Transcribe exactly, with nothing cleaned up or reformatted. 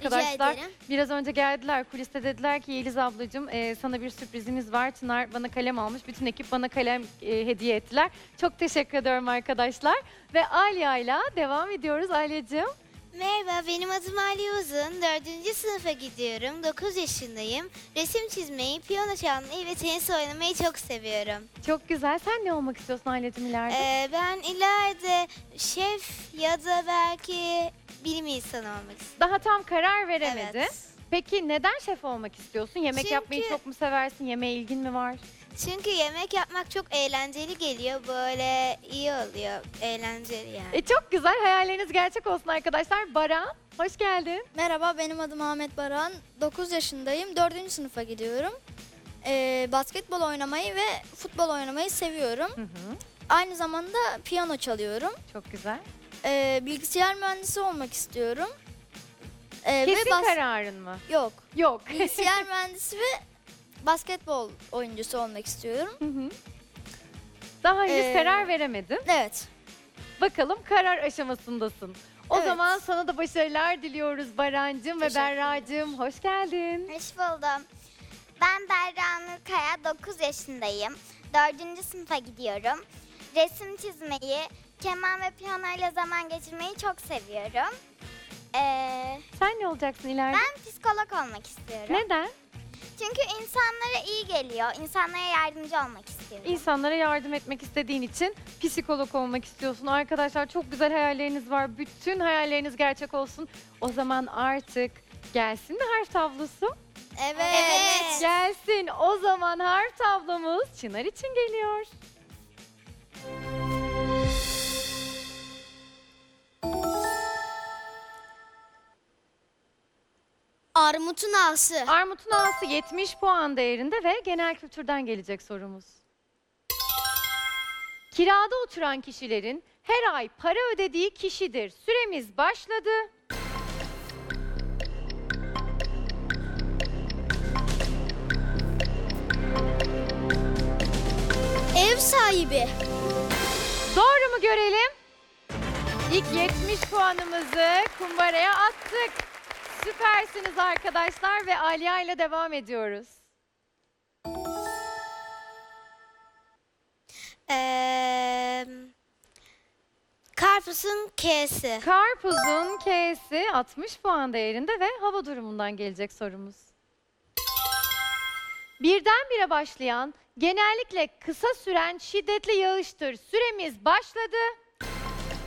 arkadaşlar. ederim. Biraz önce geldiler kuliste, dediler ki Yeliz ablacığım e, sana bir sürprizimiz var. Çınar bana kalem almış. Bütün ekip bana kalem e, hediye ettiler. Çok teşekkür ediyorum arkadaşlar. Ve Alya'yla devam ediyoruz. Alya'cığım. Merhaba, benim adım Ali Uzun. Dördüncü sınıfa gidiyorum. Dokuz yaşındayım. Resim çizmeyi, piyano çalmayı ve tenis oynamayı çok seviyorum. Çok güzel. Sen ne olmak istiyorsun Alya'cığım ileride? Ee, ben ileride şef ya da belki bilim insanı olmak istiyorum. Daha tam karar veremedin. Evet. Peki neden şef olmak istiyorsun? Yemek Çünkü- yapmayı çok mu seversin? Yemeğe ilgin mi var? Çünkü yemek yapmak çok eğlenceli geliyor. Böyle iyi oluyor. Eğlenceli yani. E, çok güzel. Hayalleriniz gerçek olsun arkadaşlar. Baran, hoş geldin. Merhaba, benim adım Ahmet Baran. dokuz yaşındayım. dördüncü sınıfa gidiyorum. Ee, basketbol oynamayı ve futbol oynamayı seviyorum. Hı hı. Aynı zamanda piyano çalıyorum. Çok güzel. Ee, bilgisayar mühendisi olmak istiyorum. Ee, Kesin bas- kararın mı? Yok. Yok. Bilgisayar mühendisi ve basketbol oyuncusu olmak istiyorum. Hı hı. Daha henüz Ee, karar veremedin. Evet. Bakalım karar aşamasındasın. O Evet. zaman sana da başarılar diliyoruz Barancığım ve Teşekkür Berracığım. Hoş geldin. Hoş buldum. Ben Berra Nurkaya, dokuz yaşındayım. dördüncü sınıfa gidiyorum. Resim çizmeyi, keman ve piyano ile zaman geçirmeyi çok seviyorum. Ee, Sen ne olacaksın ileride? ben psikolog olmak istiyorum. Neden? Çünkü insanlara iyi geliyor, insanlara yardımcı olmak istiyorum. İnsanlara yardım etmek istediğin için psikolog olmak istiyorsun. Arkadaşlar çok güzel hayalleriniz var. Bütün hayalleriniz gerçek olsun. O zaman artık gelsin mi harf tablosu? Evet. Evet. Gelsin. O zaman harf tablomuz Çınar için geliyor. Armutun ağası. Armut'un A'sı yetmiş puan değerinde ve genel kültürden gelecek sorumuz. Kirada oturan kişilerin her ay para ödediği kişidir. Süremiz başladı. Ev sahibi. Doğru mu görelim? İlk yetmiş puanımızı kumbaraya attık. Süpersiniz arkadaşlar ve Alya ile devam ediyoruz. Ee, Karpuzun K'si. Karpuzun K'si altmış puan değerinde ve hava durumundan gelecek sorumuz. Birdenbire başlayan, genellikle kısa süren şiddetli yağıştır. Süremiz başladı.